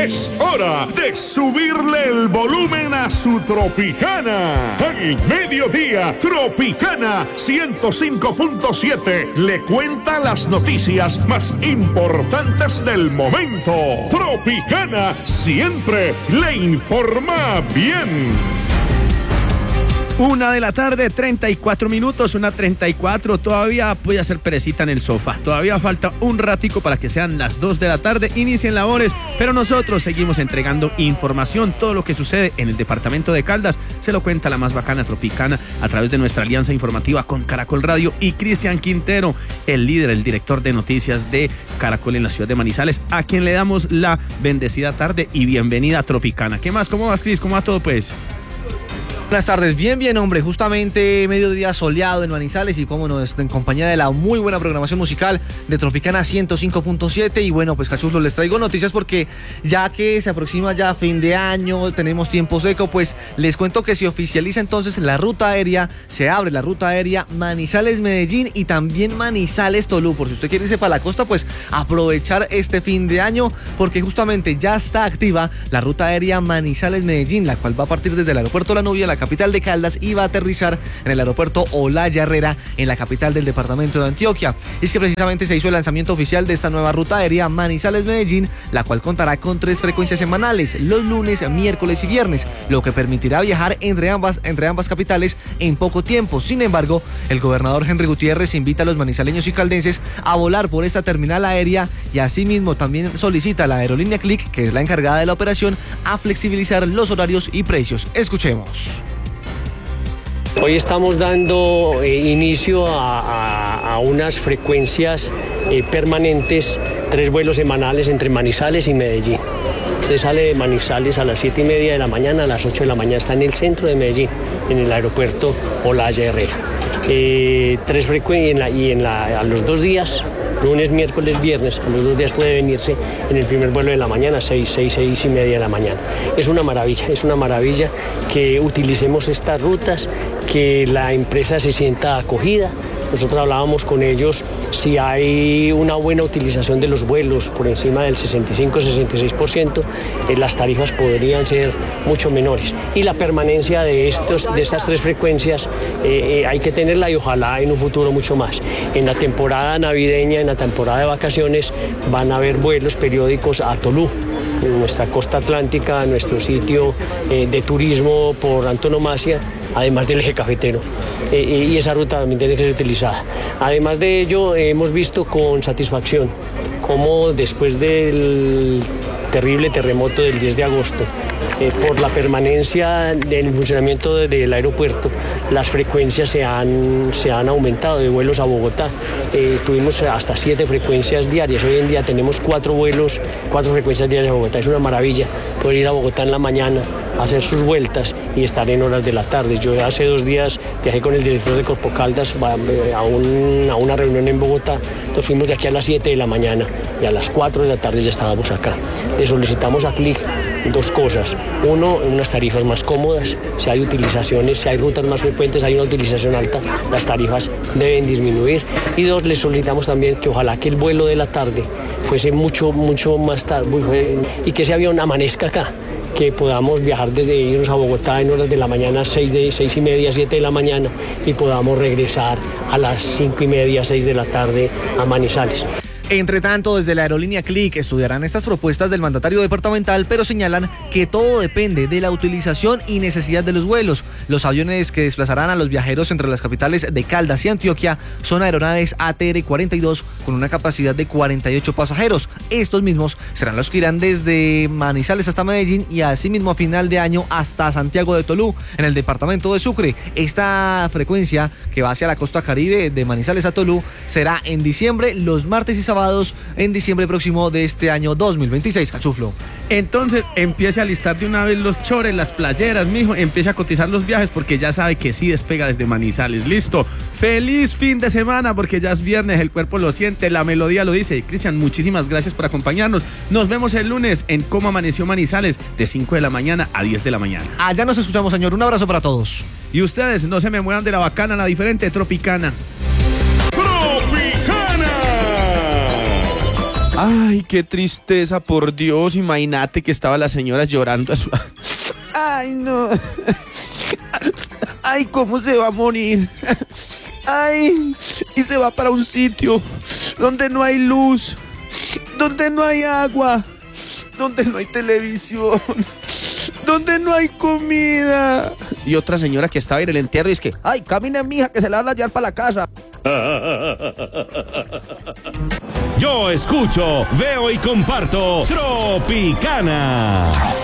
Es hora de subirle el volumen a su Tropicana. Al mediodía, Tropicana 105.7 le cuenta las noticias más importantes del momento. Tropicana siempre le informa bien. 1:34 PM, 1:34. Todavía puede hacer perecita en el sofá. Todavía falta un ratico para que sean las 2 de la tarde. Inicien labores, pero nosotros seguimos entregando información. Todo lo que sucede en el departamento de Caldas se lo cuenta la más bacana Tropicana a través de nuestra alianza informativa con Caracol Radio y Cristian Quintero, el líder, el director de noticias de Caracol en la ciudad de Manizales, a quien le damos la bendecida tarde y bienvenida a Tropicana. ¿Qué más? ¿Cómo vas, Cris? ¿Cómo va todo, pues? Buenas tardes, bien, hombre, justamente mediodía soleado en Manizales y cómo no, en compañía de la muy buena programación musical de Tropicana 105.7 y bueno, pues cachuflos, les traigo noticias porque ya que se aproxima ya fin de año, tenemos tiempo seco, pues les cuento que se oficializa entonces la ruta aérea, se abre la ruta aérea Manizales-Medellín y también Manizales-Tolú, por si usted quiere irse para la costa, pues aprovechar este fin de año porque justamente ya está activa la ruta aérea Manizales-Medellín, la cual va a partir desde el aeropuerto La Nubia, la capital de Caldas, y va a aterrizar en el aeropuerto Olaya Herrera, en la capital del departamento de Antioquia. Y es que precisamente se hizo el lanzamiento oficial de esta nueva ruta aérea Manizales-Medellín, la cual contará con 3 frecuencias semanales, los lunes, miércoles y viernes, lo que permitirá viajar entre ambas capitales en poco tiempo. Sin embargo, el gobernador Henry Gutiérrez invita a los manizaleños y caldenses a volar por esta terminal aérea y asimismo también solicita a la aerolínea Click, que es la encargada de la operación, a flexibilizar los horarios y precios. Escuchemos. Hoy estamos dando inicio a unas frecuencias permanentes, 3 vuelos semanales entre Manizales y Medellín. Usted sale de Manizales a las 7:30 de la mañana, a las 8 de la mañana está en el centro de Medellín, en el aeropuerto Olaya Herrera. 3 frecuencias a los 2 días, lunes, miércoles, viernes, a los 2 días puede venirse en el primer vuelo de la mañana, 6:30 de la mañana. Es una maravilla que utilicemos estas rutas, que la empresa se sienta acogida. Nosotros hablábamos con ellos si hay una buena utilización de los vuelos por encima del 65-66%, las tarifas podrían ser mucho menores. Y la permanencia de estas 3 frecuencias hay que tenerla y ojalá en un futuro mucho más. En la temporada navideña, en la temporada de vacaciones, van a haber vuelos periódicos a Tolú, en nuestra costa atlántica, nuestro sitio de turismo por antonomasia, además del eje cafetero, y esa ruta también tiene que ser utilizada. Además de ello, hemos visto con satisfacción cómo después del terrible terremoto del 10 de agosto, por la permanencia del funcionamiento del aeropuerto, las frecuencias se han aumentado de vuelos a Bogotá. Tuvimos hasta 7 frecuencias diarias. Hoy en día tenemos 4 frecuencias diarias a Bogotá. Es una maravilla poder ir a Bogotá en la mañana, hacer sus vueltas y estar en horas de la tarde. Yo hace 2 días viajé con el director de Corpo Caldas a una reunión en Bogotá. Nos fuimos de aquí a las 7 de la mañana y a las 4 de la tarde ya estábamos acá. Le solicitamos a Click 2 cosas. 1, unas tarifas más cómodas. Si hay utilizaciones, si hay rutas más frecuentes, hay una utilización alta, las tarifas deben disminuir. Y 2, le solicitamos también que ojalá que el vuelo de la tarde fuese mucho más tarde y que ese avión amanezca acá, que podamos viajar desde irnos a Bogotá en horas de la mañana, 6:30, 7 de la mañana, y podamos regresar a las 5:30, 6 de la tarde a Manizales. Entre tanto, desde la aerolínea Click estudiarán estas propuestas del mandatario departamental, pero señalan que todo depende de la utilización y necesidad de los vuelos. Los aviones que desplazarán a los viajeros entre las capitales de Caldas y Antioquia son aeronaves ATR 42 con una capacidad de 48 pasajeros. Estos mismos serán los que irán desde Manizales hasta Medellín y asimismo a final de año hasta Santiago de Tolú, en el departamento de Sucre. Esta frecuencia que va hacia la costa caribe de Manizales a Tolú será en diciembre, los martes y sábados en diciembre próximo de este año 2026, Cachuflo. Entonces empiece a listar de una vez los chores, las playeras, mijo, empiece a cotizar los viajes porque ya sabe que sí despega desde Manizales. Listo, feliz fin de semana porque ya es viernes, el cuerpo lo siente, la melodía lo dice. Cristian, muchísimas gracias por acompañarnos. Nos vemos el lunes en Cómo Amaneció Manizales de 5 de la mañana a 10 de la mañana. Allá nos escuchamos, señor. Un abrazo para todos. Y ustedes no se me muevan de la bacana, la diferente Tropicana. Ay, qué tristeza, por Dios. Imagínate que estaba la señora llorando a su... Ay, no. Ay, ¿cómo se va a morir? Ay, y se va para un sitio donde no hay luz, donde no hay agua, donde no hay televisión, donde no hay comida. Y otra señora que estaba en el entierro y es que, ay, camine, mija, que se la van a llevar para la casa. Yo escucho, veo y comparto Tropicana.